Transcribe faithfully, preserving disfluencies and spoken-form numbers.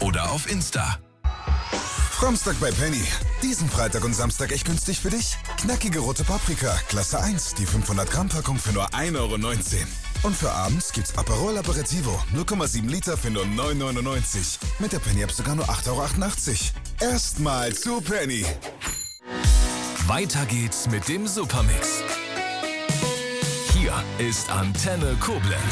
oder auf Insta. Framstag bei Penny. Diesen Freitag und Samstag echt günstig für dich? Knackige rote Paprika, Klasse eins, die fünfhundert Gramm Packung für nur ein Euro neunzehn. Und für abends gibt's Aperol Aperitivo, null Komma sieben Liter für nur neun Euro neunundneunzig. Mit der Penny-App sogar nur acht Euro achtundachtzig. Erstmal zu Penny. Weiter geht's mit dem Supermix. Hier ist Antenne Koblenz.